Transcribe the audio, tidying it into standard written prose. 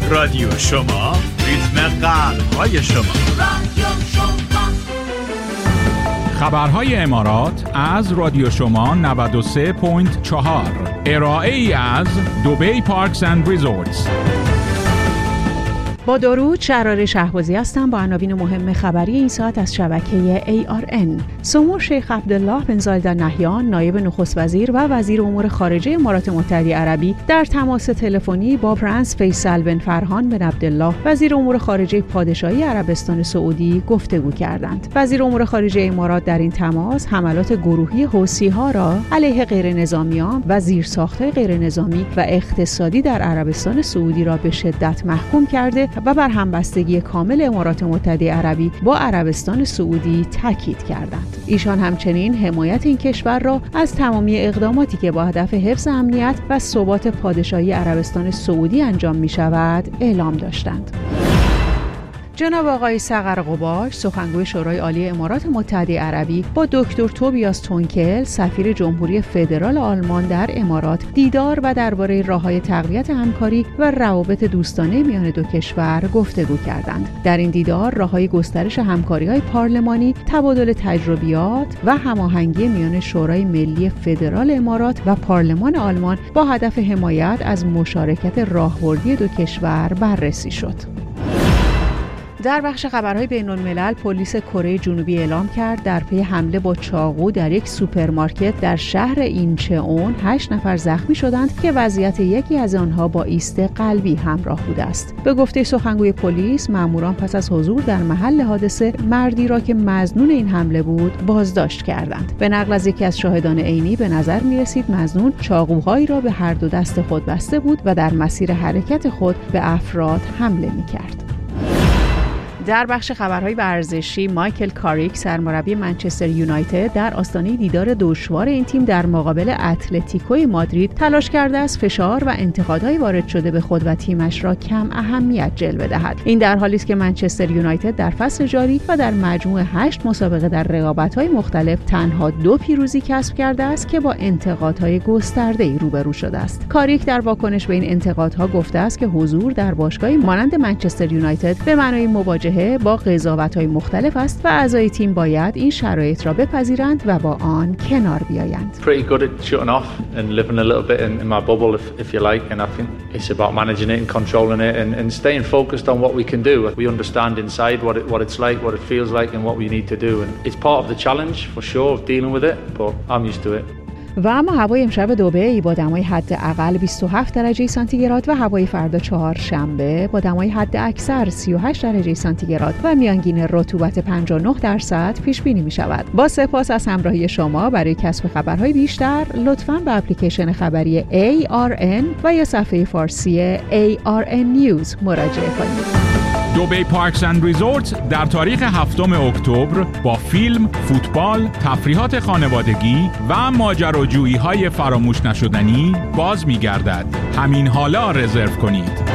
رادیو شما، ریتم قلب‌های شما. خبرهای امارات از رادیو شما 93.4. ارائه ای از دبی پارکس اند ریزورتس. با درود، شهرار شهبازی هستم با عناوین مهم خبری این ساعت از شبکه ARN. سمو شیخ عبدالله بن زاید ال نهیان، نایب نخست وزیر و وزیر امور خارجه امارات متحده عربی، در تماس تلفنی با پرنس فیصل بن فرهان بن عبدالله، وزیر امور خارجه پادشاهی عربستان سعودی گفتگو کردند. وزیر امور خارجه امارات در این تماس حملات گروهی حوثی‌ها را علیه غیرنظامیان و زیرساخت‌های غیرنظامی و اقتصادی در عربستان سعودی را به شدت محکوم کرده و بر همبستگی کامل امارات متحده عربی با عربستان سعودی تاکید کردند. ایشان همچنین حمایت این کشور را از تمامی اقداماتی که با هدف حفظ امنیت و ثبات پادشاهی عربستان سعودی انجام می شود اعلام داشتند. جناب آقای صقر قباش، سخنگوی شورای عالی امارات متحده عربی، با دکتر توبیاس تونکل، سفیر جمهوری فدرال آلمان در امارات، دیدار و درباره راه‌های تقویت همکاری و روابط دوستانه میان دو کشور گفتگو کردند. در این دیدار راه‌های گسترش همکاری‌های پارلمانی، تبادل تجربیات و هماهنگی میان شورای ملی فدرال امارات و پارلمان آلمان با هدف حمایت از مشارکت راهبردی دو کشور بررسی شد. در بخش خبرهای بین‌الملل، پلیس کره جنوبی اعلام کرد در پی حمله با چاقو در یک سوپرمارکت در شهر اینچئون 8 نفر زخمی شدند که وضعیت یکی از آنها با ایست قلبی همراه بوده است. به گفته سخنگوی پلیس، ماموران پس از حضور در محل حادثه مردی را که مظنون این حمله بود بازداشت کردند. به نقل از یکی از شاهدان عینی به نظر می‌رسید مظنون چاقوهایی را به هر دو دست خود بسته بود و در مسیر حرکت خود به افراد حمله می‌کرد. در بخش خبرهای ورزشی، مایکل کاریک، سرمربی منچستر یونایتد، در آستانه دیدار دشوار این تیم در مقابل اتلتیکو مادرید تلاش کرده است فشار و انتقادهای وارد شده به خود و تیمش را کم اهمیت جلوه دهد. این در حالی است که منچستر یونایتد در فصل جاری و در مجموع 8 مسابقه در رقابت‌های مختلف تنها 2 پیروزی کسب کرده است که با انتقادهای گسترده‌ای روبرو شده است. کاریک در واکنش به این انتقادها گفته است که حضور در باشگاهی مانند منچستر یونایتد به معنای مواجهه با قضاوت‌های مختلف است و اعضای تیم باید این شرایط را بپذیرند و با آن کنار بیایند. Pretty good at shutting off and living a little bit in my bubble if you like, and I think it's about managing it and controlling it and staying focused on what we can do. We understand inside what it's like, what it feels like and what we need to do, and it's part of the challenge for sure of dealing with it, but I'm used to it. و اما هوای امشب دبی با دمای حداقل 27 درجه سانتیگراد و هوای فردا چهارشنبه با دمای حد اکثر 38 درجه سانتیگراد و میانگین رطوبت 59% پیش بینی می شود. با سپاس از همراهی شما. برای کسب خبرهای بیشتر لطفاً به اپلیکیشن خبری ARN و یا صفحه فارسی ARN News مراجعه کنید. دبی پارکس اند ریزورت در تاریخ 7 اکتبر با فیلم، فوتبال، تفریحات خانوادگی و ماجراجویی‌های فراموش نشدنی باز می‌گردد. همین حالا رزرو کنید.